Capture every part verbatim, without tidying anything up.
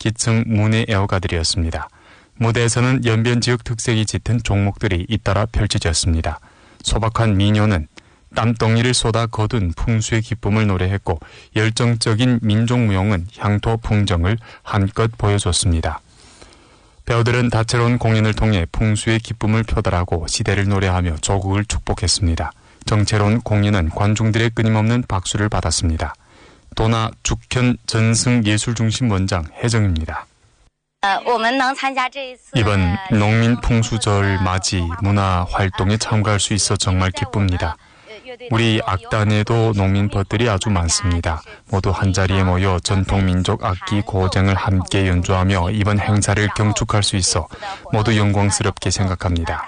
기층 문예 애호가들이었습니다. 무대에서는 연변 지역 특색이 짙은 종목들이 잇따라 펼쳐졌습니다. 소박한 민요는 땀덩이를 쏟아 거둔 풍수의 기쁨을 노래했고 열정적인 민족무용은 향토 풍정을 한껏 보여줬습니다. 배우들은 다채로운 공연을 통해 풍수의 기쁨을 표달하고 시대를 노래하며 조국을 축복했습니다. 정체로운 공연은 관중들의 끊임없는 박수를 받았습니다. 도나 죽현 전승예술중심 원장 혜정입니다. 이번 농민 풍수절 맞이 문화 활동에 참가할 수 있어 정말 기쁩니다. 우리 악단에도 농민벌들이 아주 많습니다. 모두 한자리에 모여 전통 민족 악기 고쟁을 함께 연주하며 이번 행사를 경축할 수 있어 모두 영광스럽게 생각합니다.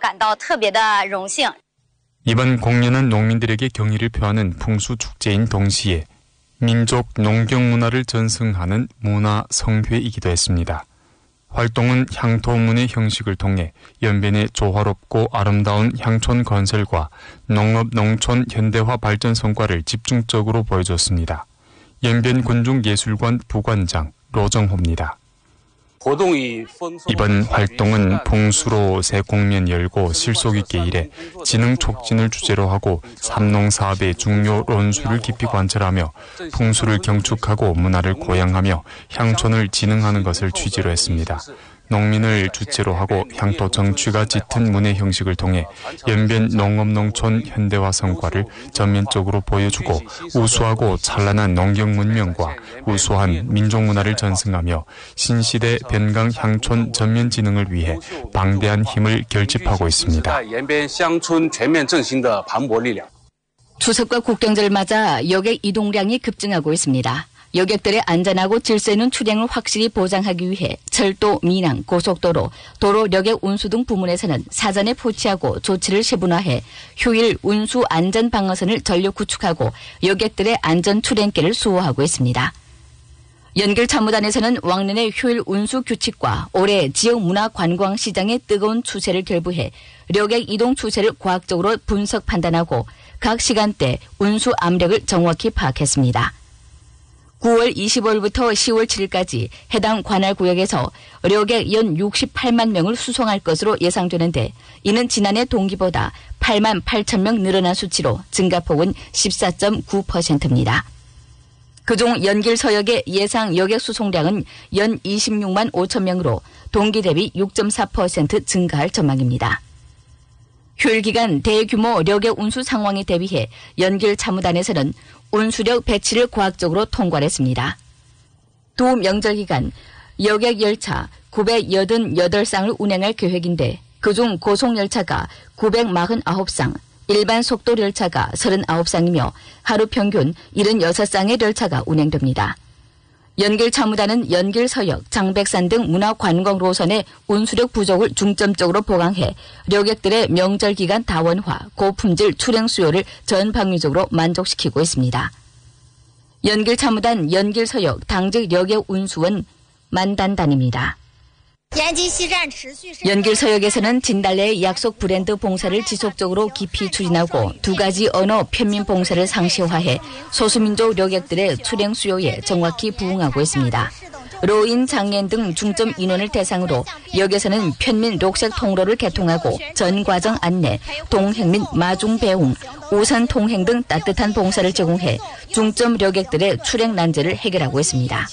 이번 공연은 농민들에게 경의를 표하는 풍수축제인 동시에 민족 농경문화를 전승하는 문화성회이기도 했습니다. 활동은 향토문의 형식을 통해 연변의 조화롭고 아름다운 향촌 건설과 농업, 농촌 현대화 발전 성과를 집중적으로 보여줬습니다. 연변 군중예술관 부관장 로정호입니다. 이번 활동은 풍수로 새 공면 열고 실속 있게 일해 지능 촉진을 주제로 하고 삼농사업의 중요 론수를 깊이 관찰하며 풍수를 경축하고 문화를 고양하며 향촌을 진흥하는 것을 취지로 했습니다. 농민을 주체로 하고 향토 정취가 짙은 문예 형식을 통해 연변 농업 농촌 현대화 성과를 전면적으로 보여주고 우수하고 찬란한 농경 문명과 우수한 민족 문화를 전승하며 신시대 변강 향촌 전면 진흥을 위해 방대한 힘을 결집하고 있습니다. 추석과 국경절을 맞아 여객 이동량이 급증하고 있습니다. 여객들의 안전하고 질서 있는 출행을 확실히 보장하기 위해 철도, 민항, 고속도로, 도로, 여객 운수 등 부문에서는 사전에 포치하고 조치를 세분화해 휴일 운수 안전 방어선을 전력 구축하고 여객들의 안전 출행길을 수호하고 있습니다. 연결참모단에서는 왕년의 휴일 운수 규칙과 올해 지역 문화 관광 시장의 뜨거운 추세를 결부해 여객 이동 추세를 과학적으로 분석 판단하고 각 시간대 운수 압력을 정확히 파악했습니다. 구월 이십오일부터 시월 칠일까지 해당 관할 구역에서 여객 연 육십팔만 명을 수송할 것으로 예상되는데 이는 지난해 동기보다 팔만 팔천 명 늘어난 수치로 증가폭은 십사 점 구 퍼센트입니다. 그중 연길 서역의 예상 여객 수송량은 연 이십육만 오천 명으로 동기 대비 육 점 사 퍼센트 증가할 전망입니다. 휴일 기간 대규모 여객 운수 상황에 대비해 연길 참모단에서는 운수력 배치를 과학적으로 통과했습니다. 두 명절 기간 여객 열차 구백팔십팔 쌍을 운행할 계획인데 그중 고속열차가 구백사십구 쌍, 일반 속도 열차가 삼십구 쌍이며 하루 평균 칠십육 쌍의 열차가 운행됩니다. 연길 참모단은 연길 서역, 장백산 등 문화관광 노선의 운수력 부족을 중점적으로 보강해 여객들의 명절 기간 다원화, 고품질 출행 수요를 전 방위적으로 만족시키고 있습니다. 연길 참모단 연길 서역 당직 여객 운수원 만단단입니다. 연길 서역에서는 진달래의 약속 브랜드 봉사를 지속적으로 깊이 추진하고 두 가지 언어 편민 봉사를 상시화해 소수민족 여객들의 출행 수요에 정확히 부응하고 있습니다. 로인, 장애인 등 중점 인원을 대상으로 역에서는 편민 녹색 통로를 개통하고 전 과정 안내, 동행 및 마중 배웅, 우산 통행 등 따뜻한 봉사를 제공해 중점 여객들의 출행 난제를 해결하고 있습니다.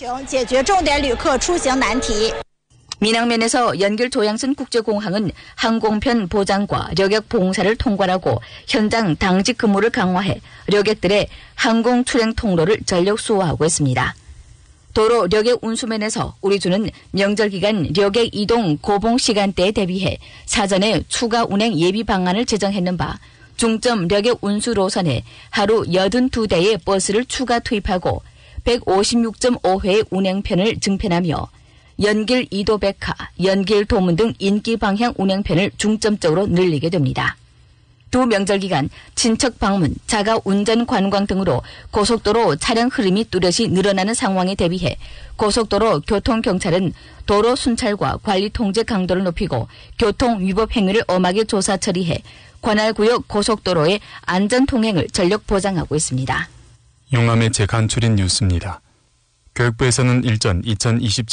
민항면에서 연길 조양선 국제공항은 항공편 보장과 여객 봉사를 통괄하고 현장 당직 근무를 강화해 여객들의 항공 출행 통로를 전력 수호하고 있습니다. 도로 여객 운수면에서 우리주는 명절 기간 여객 이동 고봉 시간대에 대비해 사전에 추가 운행 예비 방안을 제정했는 바 중점 여객 운수 노선에 하루 팔십이 대의 버스를 추가 투입하고 백오십육 점 오 회의 운행편을 증편하며 연길 이도백화, 연길 도문 등 인기 방향 운행편을 중점적으로 늘리게 됩니다. 두 명절 기간 친척 방문, 자가 운전 관광 등으로 고속도로 차량 흐름이 뚜렷이 늘어나는 상황에 대비해 고속도로 교통경찰은 도로 순찰과 관리 통제 강도를 높이고 교통 위법 행위를 엄하게 조사 처리해 관할구역 고속도로의 안전 통행을 전력 보장하고 있습니다. 용암의 재간추린 뉴스입니다. 교육부에서는 일전 이천이십칠